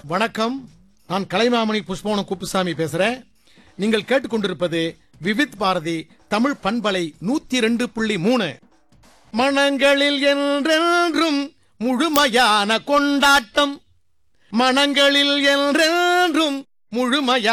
வணக்கம், நான் கலைமாமணி புஷ்பவனம் குப்புசாமி பேசுறேன். நீங்கள் கேட்டுக்கொண்டிருப்பது விவித் பாரதி தமிழ் பண்பலை 102.3. மனங்களில் என்றென்றும் முழுமையான கொண்டாட்டம், மனங்களில் என்றென்றும் முழுமையான